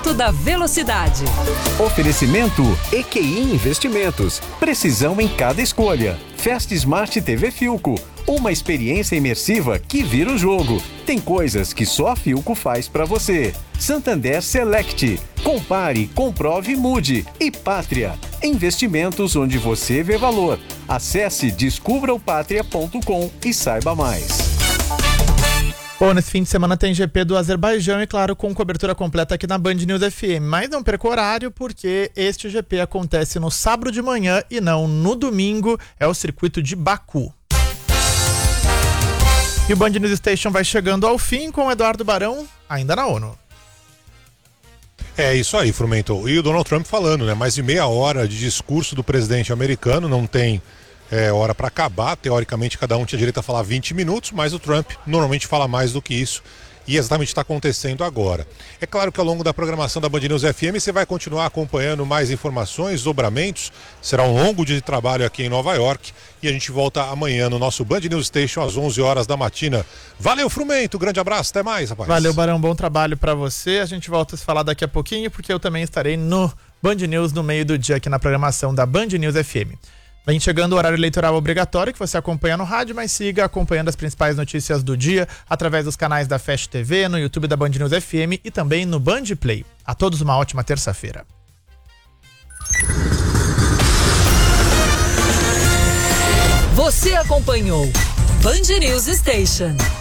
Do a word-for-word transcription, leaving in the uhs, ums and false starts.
Alto da Velocidade. Oferecimento E Q I Investimentos. Precisão em cada escolha. Fast Smart T V Philco. Uma experiência imersiva que vira o jogo. Tem coisas que só a Philco faz pra você. Santander Select. Compare, comprove, mude. E Pátria. Investimentos onde você vê valor. Acesse descubra o pátria ponto com e saiba mais. Bom, nesse fim de semana tem G P do Azerbaijão e, claro, com cobertura completa aqui na Band News F M. Mas não perca o horário, porque este G P acontece no sábado de manhã e não no domingo. É o circuito de Baku. E o Band News Station vai chegando ao fim com o Eduardo Barão, ainda na ONU. É isso aí, Frumento. E o Donald Trump falando, né? Mais de meia hora de discurso do presidente americano, não tem é, hora para acabar. Teoricamente, cada um tinha direito a falar vinte minutos, mas o Trump normalmente fala mais do que isso. E exatamente está acontecendo agora. É claro que ao longo da programação da Band News F M você vai continuar acompanhando mais informações, dobramentos. Será um longo dia de trabalho aqui em Nova York. E a gente volta amanhã no nosso Band News Station às onze horas da matina. Valeu, Frumento. Grande abraço. Até mais, rapaz. Valeu, Barão. Bom trabalho para você. A gente volta a se falar daqui a pouquinho, porque eu também estarei no Band News no meio do dia aqui na programação da Band News F M. Vem chegando o horário eleitoral obrigatório que você acompanha no rádio, mas siga acompanhando as principais notícias do dia através dos canais da Fast T V, no YouTube da Band News F M e também no Band Play. A todos uma ótima terça-feira. Você acompanhou Band News Station.